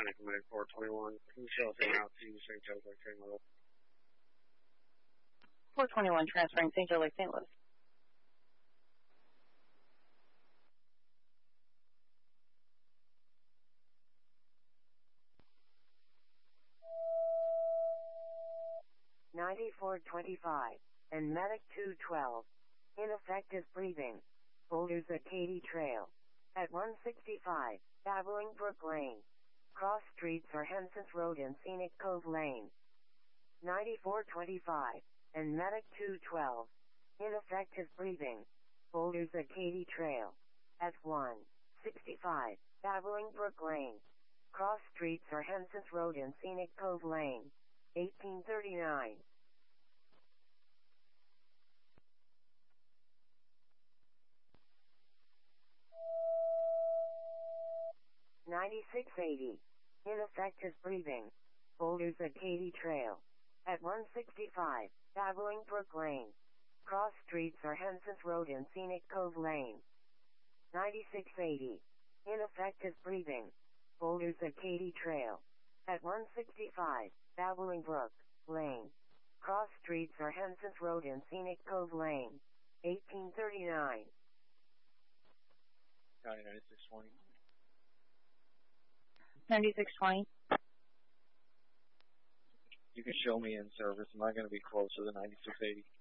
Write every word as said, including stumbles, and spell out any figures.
Atlantic, Mid four twenty-one. Can you show us in out to Saint Joe's Lake, Saint Louis? four twenty-one transferring Saint Joe Lake, Saint Louis. ninety-four twenty-five, and Medic two twelve. Ineffective breathing. Boulders at Katy Trail. At one sixty-five, Babbling Brook Lane. Cross streets are Henson's Road and Scenic Cove Lane. ninety-four twenty-five, and Medic two twelve. Ineffective breathing. Boulders at Katy Trail. At one sixty-five, Babbling Brook Lane. Cross streets are Henson's Road and Scenic Cove Lane. eighteen thirty-nine. ninety-six eighty. Ineffective breathing. Boulders at Katy Trail. At one sixty-five, Babbling Brook Lane. Cross streets are Henson's Road and Scenic Cove Lane. ninety-six eighty. Ineffective breathing. Boulders at Katy Trail. At one sixty-five, Babbling Brook Lane. Cross streets are Henson's Road and Scenic Cove Lane. eighteen thirty-nine. County ninety-six twenty. ninety-six twenty. You can show me in service. Am I going to be closer than ninety-six eighty?